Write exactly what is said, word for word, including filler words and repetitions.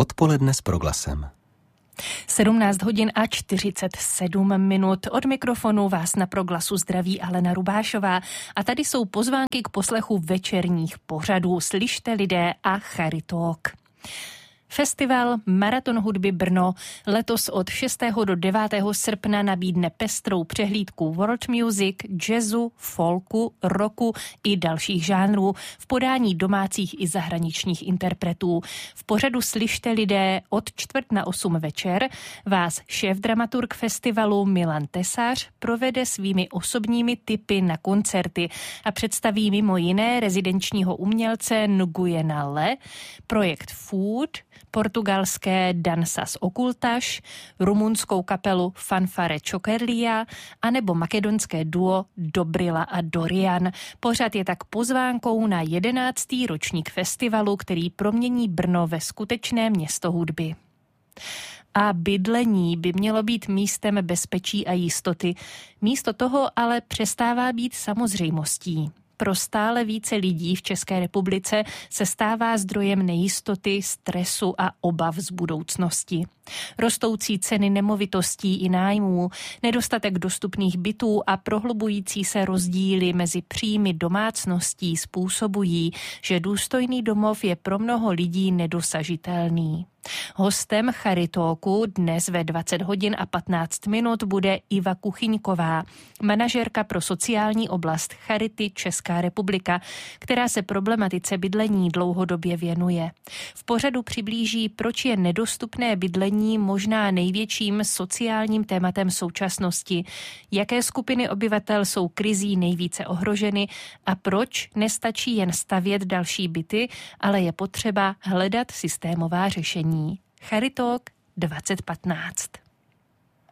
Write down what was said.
Odpoledne s Proglasem. sedmnáct hodin a čtyřicet sedm minut. Od mikrofonu vás na Proglasu zdraví Alena Rubášová a tady jsou pozvánky k poslechu večerních pořadů Slyšte lidé a Charitalk. Festival Maraton hudby Brno letos od šestého do devátého srpna nabídne pestrou přehlídku world music, jazzu, folku, rocku i dalších žánrů v podání domácích i zahraničních interpretů. V pořadu Slyšte lidé od čtvrt na osm večer vás šéfdramaturg festivalu Milan Tesař provede svými osobními tipy na koncerty a představí mimo jiné rezidenčního umělce Nguyena Le, projekt Food, portugalské Dansas Ocultas, rumunskou kapelu Fanfare Chokerlia anebo makedonské duo Dobrila a Dorian. Pořad je tak pozvánkou na jedenáctý ročník festivalu, který promění Brno ve skutečné město hudby. A bydlení by mělo být místem bezpečí a jistoty. Místo toho ale přestává být samozřejmostí. Pro stále více lidí v České republice se stává zdrojem nejistoty, stresu a obav z budoucnosti. Rostoucí ceny nemovitostí i nájmů, nedostatek dostupných bytů a prohlubující se rozdíly mezi příjmy domácností způsobují, že důstojný domov je pro mnoho lidí nedosažitelný. Hostem Charitalku dnes ve dvacet hodin a patnáct minut bude Iva Kuchyňková, manažérka pro sociální oblast Charity Česká republika, která se problematice bydlení dlouhodobě věnuje. V pořadu přiblíží, proč je nedostupné bydlení možná největším sociálním tématem současnosti, jaké skupiny obyvatel jsou krizí nejvíce ohroženy a proč nestačí jen stavět další byty, ale je potřeba hledat systémová řešení. Charitalk dvacet patnáct.